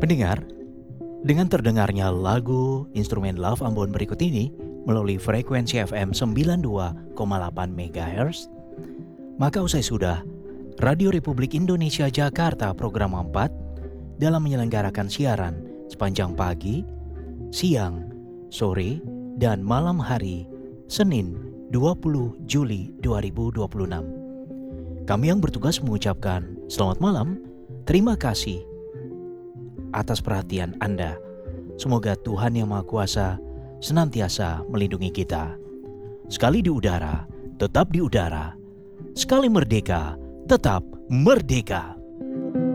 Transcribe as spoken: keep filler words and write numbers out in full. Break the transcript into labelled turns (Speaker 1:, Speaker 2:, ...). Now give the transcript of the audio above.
Speaker 1: Pendengar, dengan terdengarnya lagu instrumen Love Ambon berikut ini melalui frekuensi F M sembilan puluh dua koma delapan megahertz, maka usai sudah Radio Republik Indonesia Jakarta program empat dalam menyelenggarakan siaran sepanjang pagi, siang, sore, dan malam hari Senin dua puluh Juli dua ribu dua puluh enam. Kami yang bertugas mengucapkan selamat malam, terima kasih atas perhatian Anda. Semoga Tuhan Yang Maha Kuasa senantiasa melindungi kita. Sekali di udara, tetap di udara. Sekali merdeka, tetap merdeka.